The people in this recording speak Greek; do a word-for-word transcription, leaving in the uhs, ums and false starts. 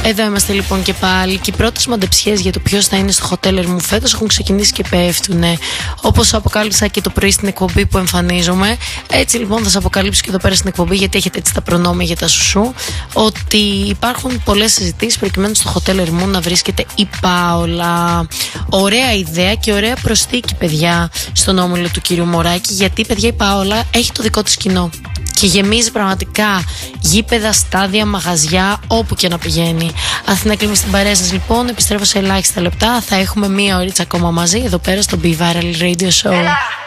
Εδώ είμαστε λοιπόν και πάλι. Και οι πρώτες μαντεψιές για το ποιος θα είναι στο Hotel μου φέτος έχουν ξεκινήσει και πέφτουν. Όπως αποκάλυψα και το πρωί στην εκπομπή που εμφανίζομαι, έτσι λοιπόν θα σας αποκαλύψω και εδώ πέρα στην εκπομπή, γιατί έχετε έτσι τα προνόμια για τα σουσού, ότι υπάρχουν πολλές συζητήσεις προκειμένου στο Hotel μου να βρίσκεται η Πάολα. Ωραία ιδέα και ωραία προσθήκη, παιδιά, στον όμιλο του κύριου Μωράκη, γιατί, παιδιά, η Πάολα έχει το δικό της κοινό και γεμίζει πραγματικά γήπεδα, στάδια, μαγαζιά, όπου και να πηγαίνει. Αθηνά κλείνει στην παρέα σας λοιπόν. Επιστρέφω σε ελάχιστα λεπτά. Θα έχουμε μία ωρίτσα ακόμα μαζί εδώ πέρα στο Be Viral Radio Show. Έλα.